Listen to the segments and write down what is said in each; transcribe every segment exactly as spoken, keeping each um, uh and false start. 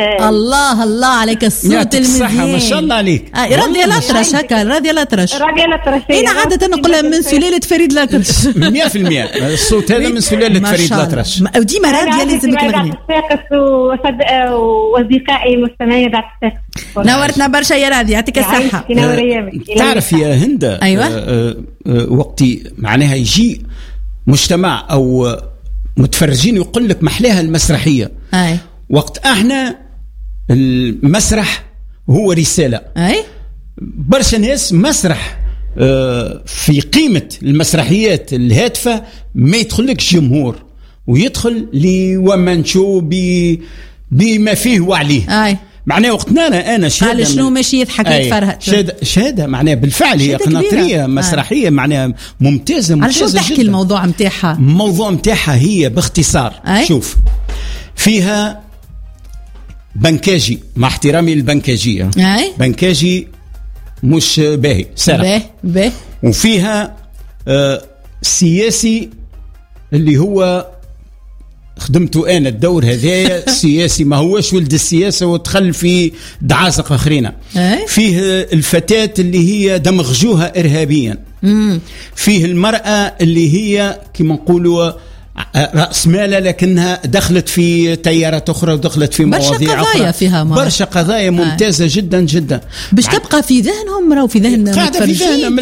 الله الله عليك الصوت المزيان، ما شاء الله عليك. آه راضية الأطرش هكا، راضية الأطرش. راضية الأطرش. أنا عادة نقولها من سلالة فريد الأطرش. مية في المية الصوت هذا من سلالة فريد الأطرش. وديما راضية لازم تغني. وأصدقائي مستمعي بعد الساقس. نورتنا برشا يا راضية، يعطيك الصحة. تعرف يا هند، أيوة. آه آه وقتي معناها يجي مجتمع أو متفرجين يقول لك محلاها المسرحية. أي. وقت احنا المسرح هو رسالة. أي. برشا ناس مسرح في قيمة المسرحيات الهادفة ما يدخلكش جمهور ويدخل لومنشو بما فيه وعليه. أي. معناه وقتنا أنا أنا شهادة على شنو ماشي يضحك يتفرهد. شهادة شهادة معناها بالفعل هي قناطرية مسرحية معناها ممتازة ممتازة. على شو تحكي الموضوع متاعها؟ الموضوع متاعها هي باختصار. أي. شوف فيها بنكاجي، مع احترامي للبنكاجية. أي. بنكاجي مش باهي سرق. باهي باهي. وفيها آه سياسي اللي هو خدمته أنا الدور هذايا سياسي ما هوش ولد السياسة ودخل في دعاسق آخرين. فيه الفتاة اللي هي دمغجوها إرهابيا. مم. فيه المرأة اللي هي كما نقولوا رأس مالة لكنها دخلت في تيارات أخرى ودخلت في مواضيع أخرى. برشا قضايا فيها ما. برشا قضايا ممتازة آه. جدا جدا. باش تبقى في ذهنهم راو في ذهن المتفرجين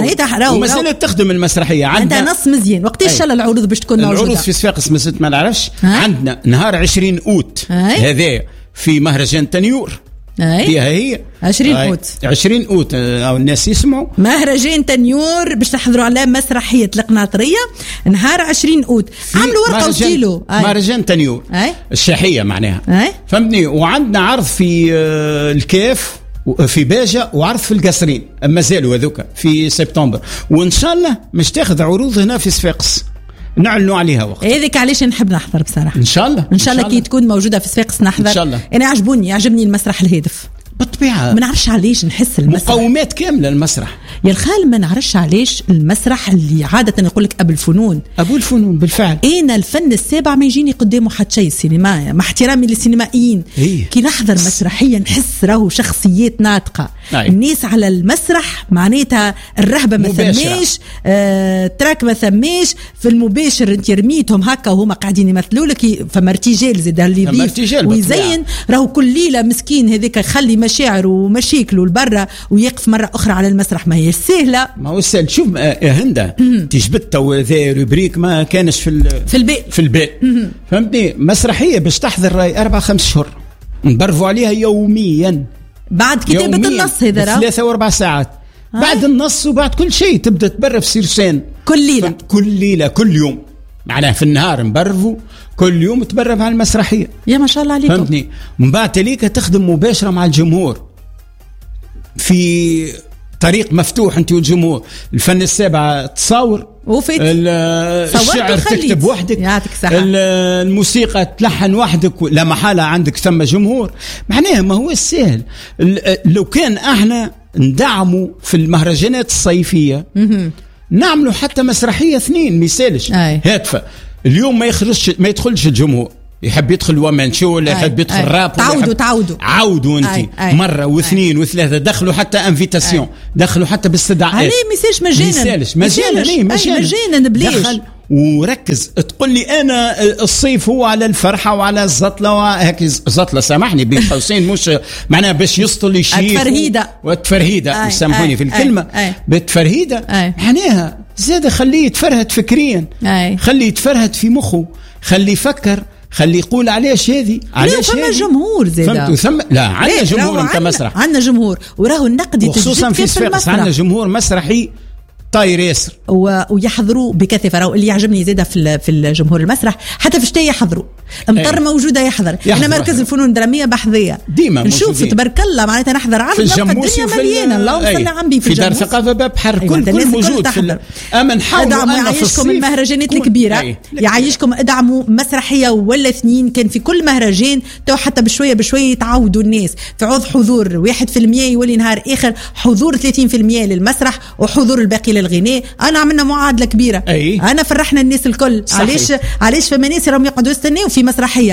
وما زالت تخدم المسرحية. عندها نص مزيان. وقت إيش شاء العروض باش تكون موجودة؟ العروض في صفاقس ما نعرفش. عندنا نهار عشرين أوت هذا في مهرجان تنيور. فيها هي عشرين أوت عشرين أوت أو الناس يسمعوا مهرجان تنيور باش تحضروا على مسرحية القناطرية نهار عشرين أوت. عملوا ورقة وستيلو. مهرجان تنيور أي. الشاحية معناها أي. فهمتني. وعندنا عرض في الكاف في باجة وعرض في القصرين ما زالوا هذوك في سبتمبر. وإن شاء الله مش تاخذ عروض هنا في صفاقس نعلنوا عليها وقت. هذيك علاش نحب نحضر بصراحة. إن شاء الله إن شاء الله كي تكون موجودة في صفاقس نحضر. إن شاء الله. أنا عجبوني يعجبني المسرح الهادف بالطبيعة. ما نعرفش علاش نحس المسرح مقومات كاملة المسرح يا الخال. ما نعرفش علاش المسرح اللي عادة يقول لك أبو الفنون أبو الفنون بالفعل. أنا الفن السابع ما يجيني قدامه حتى شيء. السينما مع احترامي للسينمائيين إيه؟ كي نحضر مسرحية نحس راهو شخصيات ناطقة. أيه. الناس على المسرح معناتها الرهبة ما ثماش آه، تراك ما ثماش في المباشر انت رميتهم هكا وهما قاعدين يمثلوا لك. فما ارتجال زاد اللي يضيف ويزين راهو كل ليلة مسكين هذيك يخلي مشاعر ومشاكله لبرا ويقف مرة أخرى على المسرح. ما هي سهلة. ما هو سهل. شوف يا هندا تجبت ذا روبريك ما كانش في في البيت في البيت فهمتني. مسرحية باش تحضر أربع خمس شهور نبرفوا عليها يوميا بعد كتابة النص هذا ثلاثة وأربع ساعات آه. بعد النص وبعد كل شيء تبدأ تبرف سيرسان كل ليلة كل ليلة كل يوم معناها في النهار نبرفوا كل يوم تبرف على المسرحية. يا ما شاء الله عليكم. فهمتني. من بعد تليك تخدم مباشرة مع الجمهور في طريق مفتوح انت والجمهور. الفن السابع تصاور الشعر تكتب وحدك الموسيقى تلحن وحدك لا محالة عندك ثم جمهور. معناها ما هو السهل. لو كان احنا ندعموا في المهرجانات الصيفية نعملوا حتى مسرحية اثنين مثالش هادفة اليوم ما يخرجش ما يدخلش الجمهور يحب يدخل ومن شو ولا يحب يدخل راب تعودوا تعودوا عودوا انت مره واثنين وثلاثه دخلوا حتى انفيتاسيون دخلوا حتى باستدعاء عليه ميساج مجانا مجانا مجانا مجانا بلاش وركز تقول لي انا الصيف هو على الفرحه وعلى الزطله وهيك الزطله سامحني بين قوسين مش معناها باش يسطل الشيخ التفرهيده والتفرهيده يسامحوني في الكلمه بالتفرهيده معناها زاد خليه يتفرهد فكريا خليه يتفرهد في مخه خليه يفكر خلي يقول علاش هذه علاش هذه جمهور زاد ثم لا عندنا جمهور انت مسرح عندنا جمهور وراه النقد خصوصا في صفاقس عندنا جمهور مسرحي طاير ياسر ويحضروا بكثافه. راهو اللي يعجبني زاده في في الجمهور المسرح حتى في شتاء يحضروا مطر ايه. موجوده يحضر. احنا مركز الفنون الدراميه بحذيه ديما نشوف تبارك الله معناتها نحضر عرض نلقى الدنيا مليانه اللهم صل على النبي في دار ثقافه باب حر كل كل موجود في اما نحاولوا ان يعيشكم المهرجانات الكبيره ايه. يعيشكم ادعموا مسرحيه ولا اثنين كان في كل مهرجان تو حتى بشويه بشويه يتعودوا الناس تعوض حضور واحد بالمئة يولي نهار اخر حضور ثلاثين بالمئة للمسرح وحضور الباقي للغناء. انا عملنا معادله كبيره أي. انا فرحنا الناس الكل. علاش علاش فما ناس راهم يقعدوا يستناو في مسرحيه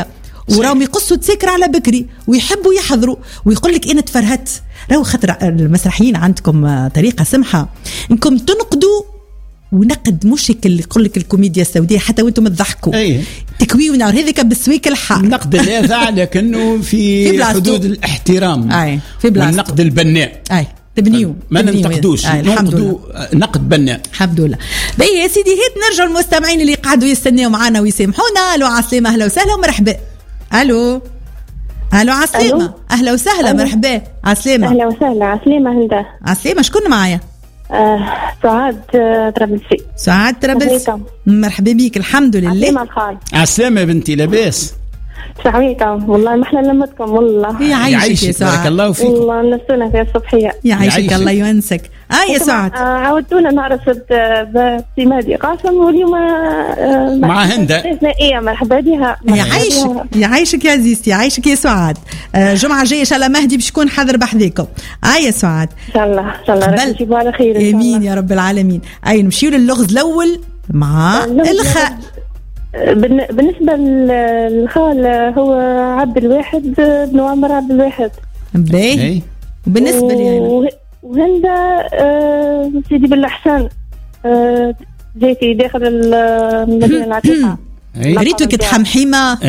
وراهم يقصوا تسكر على بكري ويحبوا يحضروا ويقول لك انا تفرهت. راهو خاطر المسرحيين عندكم طريقه سمحه انكم تنقدوا ونقد مش اللي يقول لك الكوميديا السوداء حتى وانتم تضحكوا أيه. تكويونا هذيك بالسويك الحار النقد لاذع لكنه في, في حدود الاحترام أيه. في بلاصتو والنقد البناء أي. تبنيو ما ننتقدوش ننقدوا نقد بناء الحمد لله. بي يا سيدي هيت نرجع المستمعين اللي قعدوا يستناو معنا ويسامحونا. الو عسلامه اهلا وسهلا ومرحبا. الو الو عسلامه اهلا وسهلا مرحبا عسلامه اهلا وسهلا عسلامه هندا عسلامه شكون معايا؟ آه سعاد طرابلسي. سعاد طرابلسي مرحبا بيك. الحمد لله عسلامه الخال. عسلامه بنتي لاباس شحويكم والله ما احلى لمتكم والله يعيشك يا سعاد. بارك الله فيك والله نسونا في الصبحيه يعيشك الله يونسك. اه يا سعاد آه عودونا نعرفت بسمادي قاسم واليوم آه مع هندا ايه مرحبا بها. يعيشك يعيشك يا عزيزتي يعيشك يا سعاد. آه جمعه جايه ان شاء الله مهدي باش يكون حاضر بحذاكم. اه يا سعاد ان شاء الله ان شاء الله راح نجيبوا على خير امين يا رب العالمين. اي نمشيو للغز الاول مع الخال. بالنسبة للخال هو عبد الواحد بن عمر عبد الواحد باهي. وبالنسبة لي وهندا آه سيدي بالأحسن آه جيتي داخل المدينة العتيقة ريتو كتحمحيمة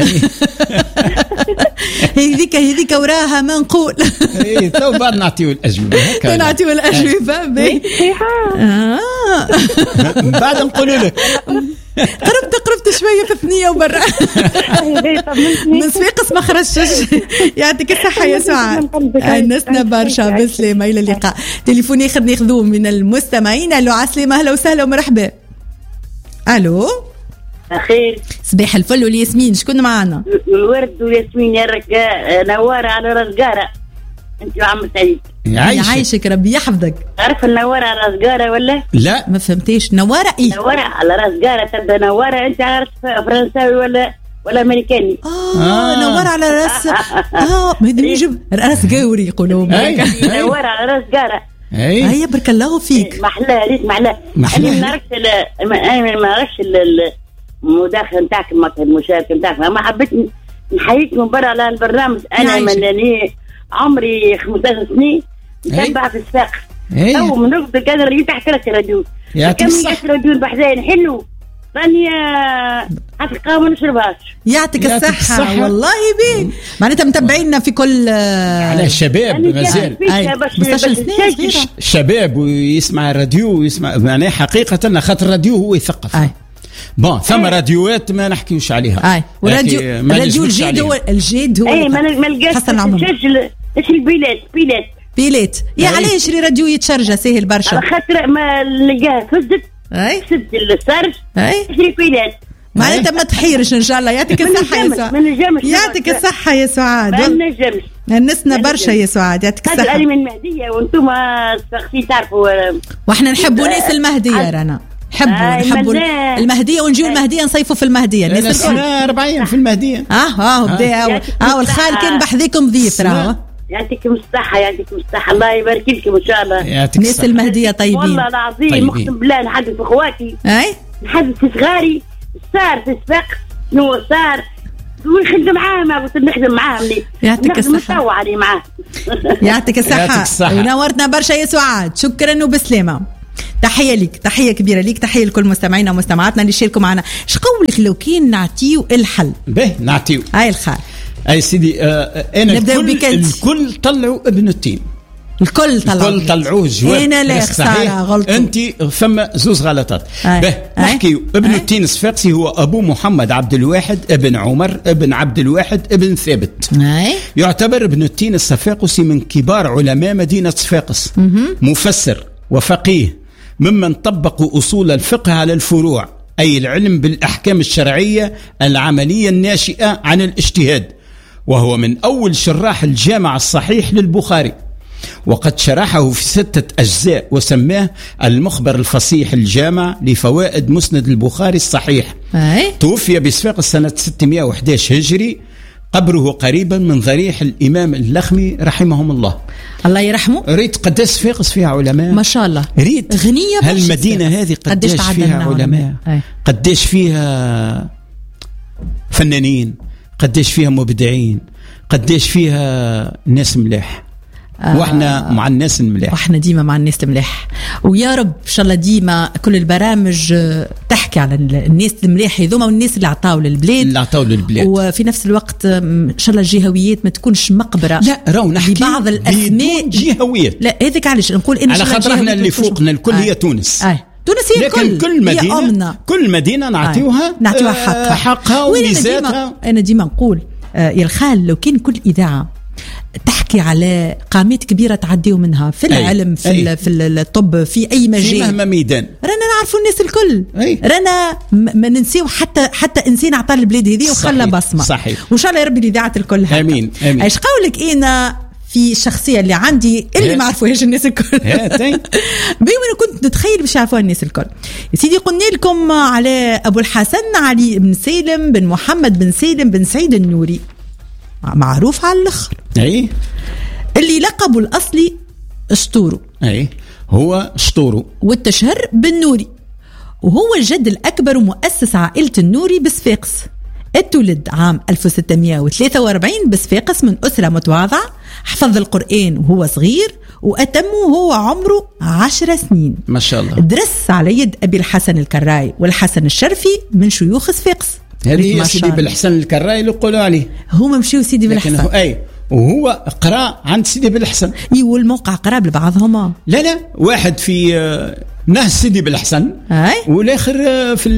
هذيك هذيك وراها ما نقول اي تو بعد نعطيو الأجوبة هكا نعطيو الأجوبة باهي بعد نقول لك قربت قربت شويه في ثنيه وبرا من سويقس ما خرجتش. يعطيك الصحه يا سعاد نسنا برشا بسلامه. الى اللقاء. تليفوني اخر ناخذوه من المستمعين. الو عسلامه اهلا وسهلا ومرحبا. الو خير صباح الفل والياسمين شكون معنا؟ الورد وياسمين يا رجاء نواره على رزقاره. انت وعم سعيد يعيشك ربي يحفظك. تعرف النواره على رزقاره ولا لا ما فهمتيش. نواره ايه؟ نواره على رزقاره تبدا نواره. انت عارف فرنساوي ولا ولا امريكاني؟ اه, آه. نواره على راس اه ما يجيب راس قاوري يقولوا نواره على رزقاره. اي هيا برك الله فيك. محلاه ريت محلاه. انا ما نعرفش انا ما نعرفش المداخله نتاعك المشاركه نتاعك ما حبيت نحييك من برا على البرنامج. انا ملاني عمري خمسطاش سنين نتبع في الساق تو من وقت كان راديو تحت راسي راديو كم تحت راديو بحذاين حلو راني حتلقاها ما نشربهاش. يعطيك الصحة والله بيه معناتها متابعينا في كل على الشباب مازال الشباب ويسمع الراديو ويسمع معناها حقيقة خاطر الراديو هو يثقف. بون ثم راديوات ما نحكيوش عليها. اي وراديو الراديو الجيد هو الجيد هو اي ما نلقاش تسجل ايش البيلات بيلات بيلات يا عليه يشري راديو يتشرج سهل برشا على خاطر ما لقاه فزت اي سد السرج اي يشري بيلات معناتها ما تحيرش ان شاء الله. يعطيك الصحة يا سعاد. يعطيك الصحة يا سعاد. ما نجمش نسنا برشا يا سعاد. يعطيك الصحة. هذا من المهدية وانتم سقسي تعرفوا واحنا نحبوا ناس المهدية رانا نحبوا آه نحبوا المهدية ونجيو آه المهدية نصيفوا في المهدية. الناس أربعين في المهدية. اه اه بدا اه والخال كان بحذيكم ضيف راهو. يعطيكم الصحة يعطيكم الصحة الله يبارك لكم إن شاء الله. ناس المهدية طيبين والله العظيم أقسم بالله نحدث في إخواتي أي نحدث في صغاري صار في سباق شنو صار ونخدم معاهم قلت نخدم معاهم لي يعطيك الصحة متوعري معاه. يعطيك الصحة ونورتنا برشا يا سعاد. شكرا وبسلامة. تحية ليك تحية كبيرة ليك تحية لكل مستمعينا ومستمعاتنا اللي يشاركوا معنا. ايش قولك لو كان نعطيو الحل؟ به نعطيو هاي الخال. اي سيدي آه انا الكل الكل طلعوا ابن التين الكل طلعوا الكل طلعوه جواب. انا لا خساره غلط انت ثم زوز غلطات. به نحكيو ابن التين الصفاقسي هو ابو محمد عبد الواحد ابن عمر ابن عبد الواحد ابن ثابت. أي. يعتبر ابن التين الصفاقسي من كبار علماء مدينة صفاقس. مفسر وفقيه ممن طبقوا أصول الفقه على الفروع أي العلم بالأحكام الشرعية العملية الناشئة عن الاجتهاد وهو من أول شراح الجامع الصحيح للبخاري وقد شرحه في ستة أجزاء وسماه المخبر الفصيح الجامع لفوائد مسند البخاري الصحيح. أي. توفي بصفاقس سنة ستمائة وإحدى عشر هجري قبره قريبا من ضريح الإمام اللخمي رحمهم الله. الله يرحمه. ريت قداش صفاقس فيها علماء ما شاء الله. ريت غنية هالمدينة هذه قداش, قداش فيها علماء قداش فيها فنانين قديش فيها مبدعين، قديش فيها ناس ملاح. آه واحنا مع الناس الملاح، واحنا ديما مع الناس الملاح. ويا رب ان شاء الله ديما كل البرامج تحكي على الناس الملاح هذوما والناس اللي عطاو للبلاد اللي عطاو للبلاد وفي نفس الوقت ان شاء الله الجهويات ما تكونش مقبره. لا راهو نحكي ببعض الاسماء جهويات. لا هذيك علاش نقول ان على خاطر احنا اللي فوقنا الكل هي تونس. آه. تونس هي لكن الكل. كل مدينه كل مدينه نعطيوها آه. نعطيوها حقها حقها وميزاتها. انا ديما نقول آه يا الخال لو كان كل اذاعه تحكي على قامات كبيره تعديو منها في العلم في أي. في الطب في اي مجال في مهما ميدان رانا نعرفوا الناس الكل أي. رانا ما ننسيو حتى حتى انسان عطى البلاد هذه وخلى بصمه. صحيح. وان شاء الله يربي الاذاعه الكل هكا. امين امين. ايش قولك انا في الشخصيه اللي عندي اللي ما عرفوهاش الناس الكل بيوم انا كنت نتخيل باش يعرفوها الناس الكل. يا سيدي قلنا لكم على ابو الحسن علي بن سالم بن محمد بن سالم بن سعيد النوري، معروف على الاخر اي اللي لقبه الاصلي اسطورو. اي هو اسطورو والتشهر بالنوري، وهو الجد الاكبر ومؤسس عائله النوري بصفاقس. اتولد عام ألف وستمائة وثلاثة وأربعين بصفاقس من اسره متواضعه، حفظ القران وهو صغير واتم وهو عمره عشر سنين ما شاء الله. درس على يد ابي الحسن الكراي والحسن الشرفي من شيوخ صفاقس. هذه سيدي بالحسن الكراي اللي يقولوا عليه هما مشيو سيدي بالحسن. اي وهو قرا عند سيدي بالحسن. اي والموقع قراب لبعضهما. لا لا واحد في نهر سيدي بالحسن والاخر في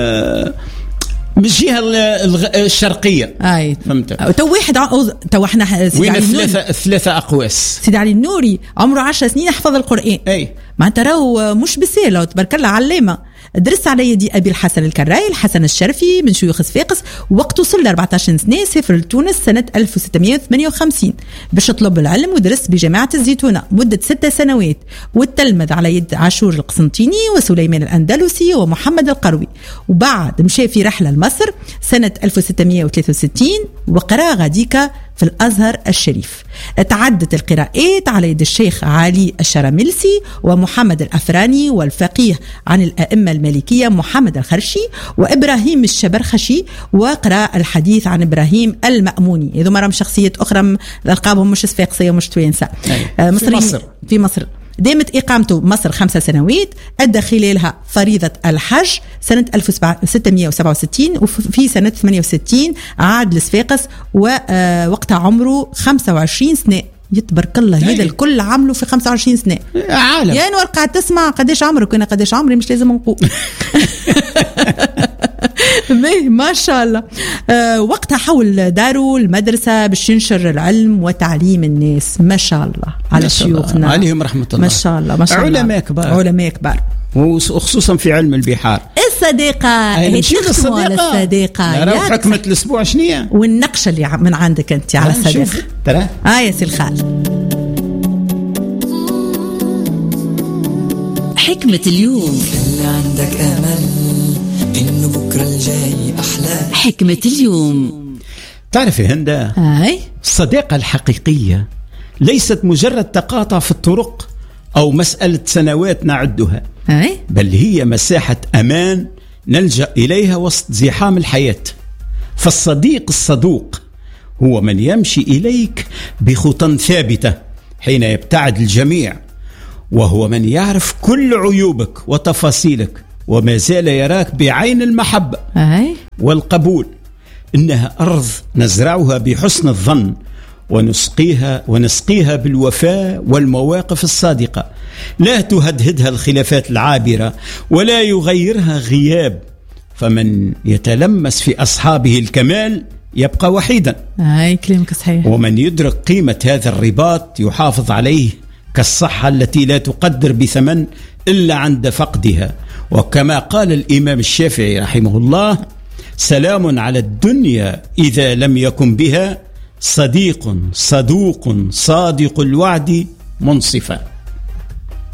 من الجهه الشرقيه. اي فهمت. تو واحد تو احنا سيدي علي ثلاثه ثلاثه اقواس. سيدي علي النوري عمره عشر سنين حفظ القران. اي معناتها راهو مش بسيله تبارك الله علامه. درس على يدي ابي الحسن الكراي الحسن الشرفي من شيوخ صفاقس. وقت وصل ل أربعة عشر سنه سافر لتونس سنه ألف وستمائة وثمانية وخمسين باش يطلب العلم ودرس بجامعه الزيتونه مده ست سنوات، والتلمذ على يد عاشور القسنطيني وسليمان الاندلسي ومحمد القروي. وبعد مشى في رحله لمصر سنه ألف وستمائة وثلاثة وستين وقرا غاديكا في الازهر الشريف. تعدت القراءات على يد الشيخ علي الشرملسي ومحمد الافراني والفقيه عن الائمه المالكيه محمد الخرشي وابراهيم الشبرخشي، وقرا الحديث عن ابراهيم المأموني. هذو مرام شخصيات اخرى القابهم مش صفاقسيه ومش توانسه. آه في مصر. في مصر دامت إقامته مصر خمس سنوات، أدى خلالها فريضة الحج سنة ألف وستمائة وسبعة وستين، وفي سنة ثمانية وستين عاد لصفاقس ووقتها عمره خمسة وعشرين سنة. يتبارك الله هذا الكل عمله في خمسة وعشرين سنة. عالم يعني ورقة تسمع قديش عمرك وانا قديش عمري مش لازم نقول. ما شاء الله. أه وقتها حول داره المدرسة باش ينشر العلم وتعليم الناس. ما شاء الله على شيوخنا عليهم رحمة الله. ما شاء الله ما شاء الله علماء كبار علماء كبار وخصوصا في علم البحار. الصديقة الصديقة الصديقة نرى حكمة الأسبوع شنية والنقشة اللي من عندك أنت على الصديقة. ترى آه يا سي الخال. حكمة اليوم. اللي عندك أمل إنه بكرة الجاي أحلى. حكمة اليوم. تعرفي هندا أي الصداقة الحقيقية ليست مجرد تقاطع في الطرق أو مسألة سنوات نعدها، أي بل هي مساحة أمان نلجأ إليها وسط زحام الحياة. فالصديق الصدوق هو من يمشي إليك بخطى ثابتة حين يبتعد الجميع، وهو من يعرف كل عيوبك وتفاصيلك وما زال يراك بعين المحبة أي والقبول. إنها أرض نزرعها بحسن الظن ونسقيها ونسقيها بالوفاء والمواقف الصادقة، لا تهدهدها الخلافات العابرة ولا يغيرها غياب. فمن يتلمس في أصحابه الكمال يبقى وحيدا. أي كلامك صحيح. ومن يدرك قيمة هذا الرباط يحافظ عليه كالصحة التي لا تقدر بثمن إلا عند فقدها. وكما قال الإمام الشافعي رحمه الله: سلام على الدنيا إذا لم يكن بها صديق صدوق صادق الوعد منصفا.